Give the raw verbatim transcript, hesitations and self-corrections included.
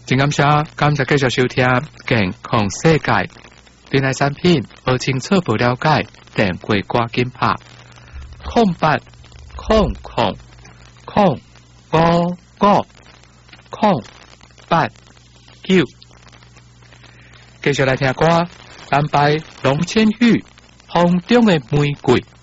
真感谢，感谢继续收听健康世界。电台产品不清楚不了解，电话赶紧拍空八空空空五五空八九。继续来听歌，安排龙千羽《风中的玫瑰》。